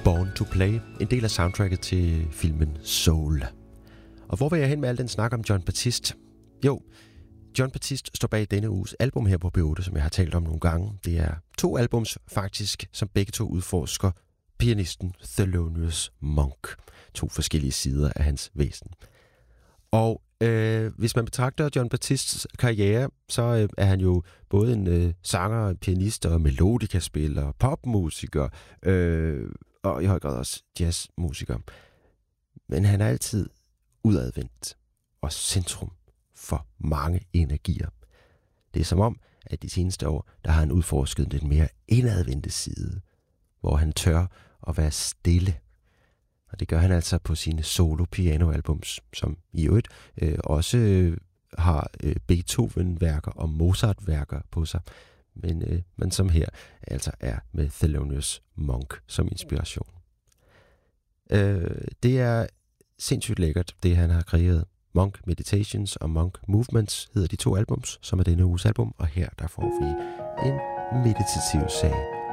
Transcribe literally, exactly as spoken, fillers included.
Born to Play, en del af soundtracket til filmen Soul. Og hvor vil jeg hen med al den snak om Jon Batiste? Jo, Jon Batiste står bag denne uges album her på P otte, som jeg har talt om nogle gange. Det er to albums faktisk, som begge to udforsker pianisten Thelonious Monk. To forskellige sider af hans væsen. Og øh, hvis man betragter Jon Batistes karriere, så øh, er han jo både en øh, sanger, en pianist og melodikaspiller, popmusiker, øh, og i høj grad også jazzmusiker. Men han er altid udadvendt og centrum for mange energier. Det er som om, at de seneste år, der har han udforsket den mere indadvendte side, hvor han tør at være stille. Og det gør han altså på sine solo-piano-albums, som i øvrigt øh, også øh, har øh, Beethoven-værker og Mozart-værker på sig, men, øh, men som her altså er med Thelonious Monk som inspiration. Øh, det er sindssygt lækkert, det han har kreeret. Monk Meditations og Monk Movements hedder de to albums, som er denne uges album, og her der får vi en meditativ sag